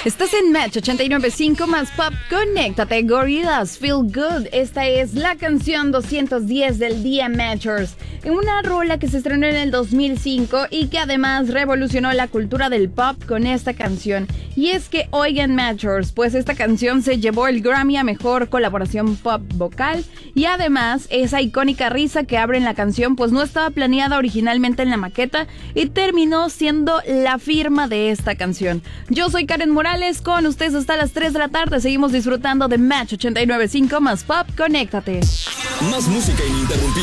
Estás en Match 89.5 más Pop. Conéctate, Gorillaz, Feel Good. Esta es la canción 210 del día Matchers. Una rola que se estrenó en el 2005 y que además revolucionó la cultura del pop con esta canción. Y es que, oigan Matchers, pues esta canción se llevó el Grammy a Mejor Colaboración Pop Vocal. Y además, esa icónica risa que abre en la canción pues no estaba planeada originalmente en la maqueta y terminó siendo la firma de esta canción. Yo soy Karen Morales, con ustedes hasta las 3 de la tarde. Seguimos disfrutando de Match 89.5 más Pop. Conéctate. Más música ininterrumpida.